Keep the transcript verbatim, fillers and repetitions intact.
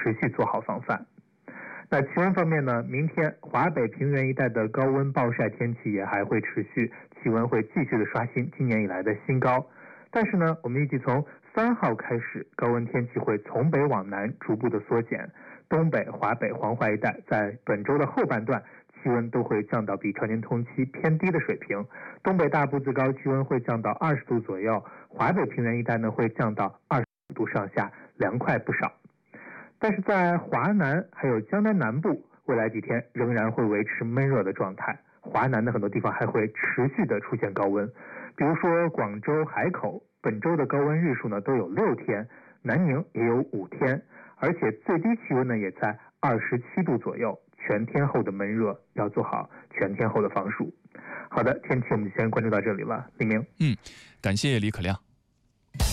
持续做好防范。那气温方面呢，明天华北平原一带的高温暴晒天气也还会持续，气温会继续的刷新今年以来的新高。但是呢，我们预计从三号开始，高温天气会从北往南逐步的缩减，东北、华北、黄淮一带在本周的后半段气温都会降到比常年同期偏低的水平，东北大部最高气温会降到二十度左右，华北平原一带呢会降到二十五度上下，凉快不少。但是在华南还有江南南部，未来几天仍然会维持闷热的状态，华南的很多地方还会持续的出现高温，比如说广州、海口本周的高温日数呢都有六天，南宁也有五天，而且最低气温呢也在二十七度左右，全天候的闷热要做好全天候的防暑。好的，天气我们先关注到这里了，黎明。 嗯，感谢李可亮。